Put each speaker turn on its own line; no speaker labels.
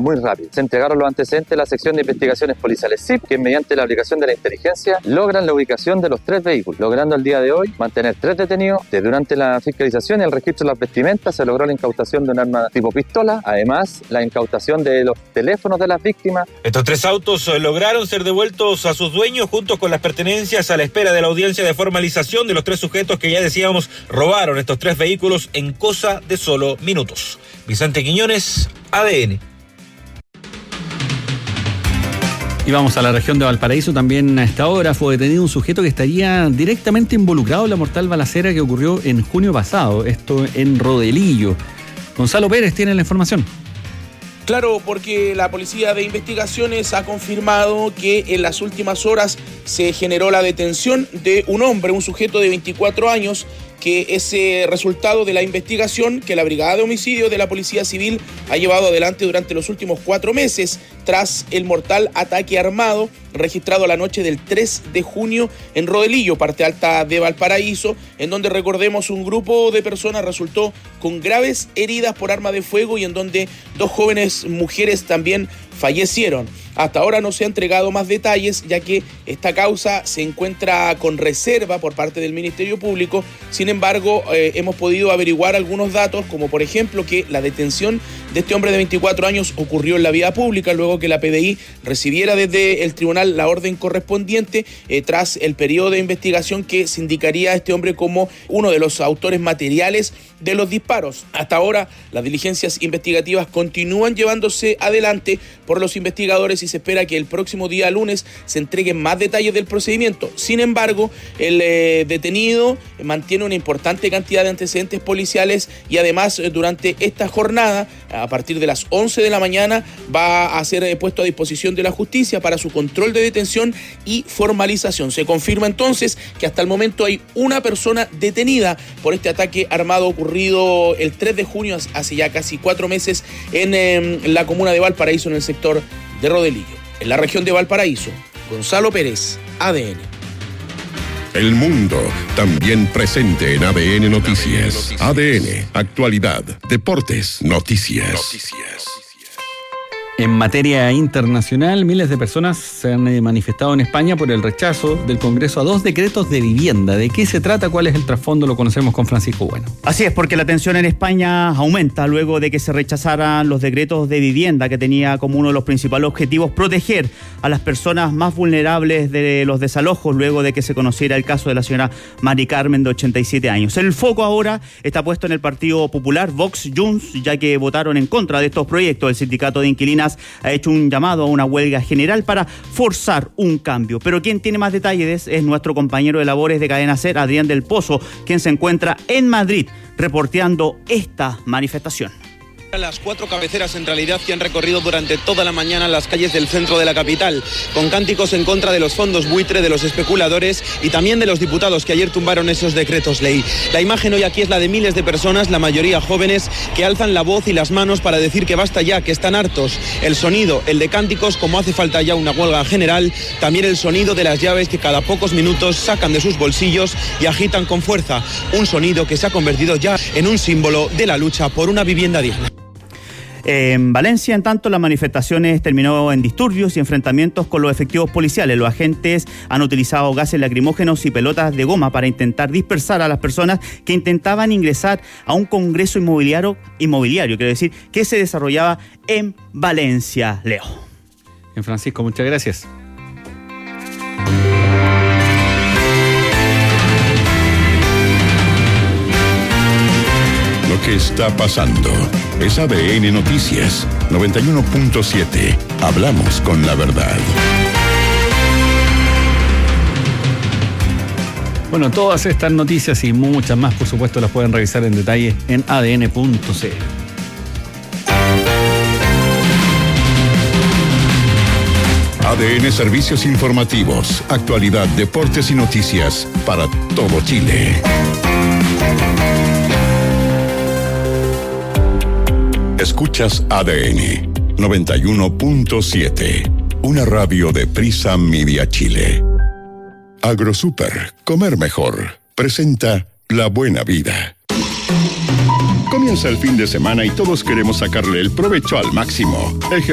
muy rápido. Se entregaron los antecedentes de la sección de investigaciones policiales SIP, que mediante la aplicación de la inteligencia logran la ubicación de los 3 vehículos, logrando el día de hoy mantener 3 detenidos. Durante la fiscalización y el registro de las vestimentas se logró la incautación de un arma tipo pistola, además la incautación de los teléfonos de las víctimas.
Estos 3 autos lograron ser devueltos a sus dueños junto con las pertenencias a la espera de la audiencia de formalización de los 3 sujetos que ya decíamos robaron estos 3 vehículos en cosa de solo minutos. Vicente Quiñones, ADN.
Y vamos a la región de Valparaíso. También a esta hora fue detenido un sujeto que estaría directamente involucrado en la mortal balacera que ocurrió en junio pasado, esto en Rodelillo. Gonzalo Pérez tiene la información.
Claro, porque la Policía de Investigaciones ha confirmado que en las últimas horas se generó la detención de un hombre, un sujeto de 24 años, que es resultado de la investigación que la Brigada de Homicidios de la Policía Civil ha llevado adelante durante los últimos 4 meses tras el mortal ataque armado registrado la noche del 3 de junio en Rodelillo, parte alta de Valparaíso, en donde, recordemos, un grupo de personas resultó con graves heridas por arma de fuego y en donde 2 jóvenes mujeres también fallecieron. Hasta ahora no se ha entregado más detalles, ya que esta causa se encuentra con reserva por parte del Ministerio Público. Sin embargo, hemos podido averiguar algunos datos, como por ejemplo que la detención de este hombre de 24 años ocurrió en la vía pública, luego que la PDI recibiera desde el tribunal la orden correspondiente, tras el periodo de investigación que se indicaría a este hombre como uno de los autores materiales de los disparos. Hasta ahora, las diligencias investigativas continúan llevándose adelante por los investigadores y se espera que el próximo día lunes se entreguen más detalles del procedimiento. Sin embargo, el detenido mantiene una importante cantidad de antecedentes policiales y además durante esta jornada, a partir de las 11 de la mañana, va a ser puesto a disposición de la justicia para su control de detención y formalización. Se confirma entonces que hasta el momento hay una persona detenida por este ataque armado ocurrido el 3 de junio, hace ya casi 4 meses, en la comuna de Valparaíso, en el sector de Rodelillo. En la región de Valparaíso, Gonzalo Pérez, ADN.
El mundo también presente en ADN Noticias. ADN, actualidad, deportes, noticias.
En materia internacional, miles de personas se han manifestado en España por el rechazo del Congreso a 2 decretos de vivienda. ¿De qué se trata? ¿Cuál es el trasfondo? Lo conocemos con Francisco Bueno.
Así es, porque la tensión en España aumenta luego de que se rechazaran los decretos de vivienda que tenía como uno de los principales objetivos proteger a las personas más vulnerables de los desalojos, luego de que se conociera el caso de la señora Mari Carmen, de 87 años. El foco ahora está puesto en el Partido Popular, Vox, Junts, ya que votaron en contra de estos proyectos. El sindicato de inquilinas ha hecho un llamado a una huelga general para forzar un cambio. Pero quien tiene más detalles es nuestro compañero de labores de Cadena SER, Adrián del Pozo, quien se encuentra en Madrid reporteando esta manifestación.
Las 4 cabeceras en realidad que han recorrido durante toda la mañana las calles del centro de la capital, con cánticos en contra de los fondos buitre, de los especuladores y también de los diputados que ayer tumbaron esos decretos ley. La imagen hoy aquí es la de miles de personas, la mayoría jóvenes, que alzan la voz y las manos para decir que basta ya, que están hartos. El sonido, el de cánticos, como hace falta ya una huelga general, también el sonido de las llaves que cada pocos minutos sacan de sus bolsillos y agitan con fuerza. Un sonido que se ha convertido ya en un símbolo de la lucha por una vivienda digna.
En Valencia, en tanto, las manifestaciones terminó en disturbios y enfrentamientos con los efectivos policiales. Los agentes han utilizado gases lacrimógenos y pelotas de goma para intentar dispersar a las personas que intentaban ingresar a un congreso inmobiliario, quiero decir, que se desarrollaba en Valencia. Leo.
En Francisco, muchas gracias.
Lo que está pasando es ADN Noticias 91.7. Hablamos con la verdad.
Bueno, todas estas noticias y muchas más, por supuesto, las pueden revisar en detalle en adn.cl.
ADN Servicios Informativos, actualidad, deportes y noticias para todo Chile. Escuchas ADN 91.7, una radio de Prisa Media Chile. AgroSuper, comer mejor, presenta La Buena Vida. Comienza el fin de semana y todos queremos sacarle el provecho al máximo.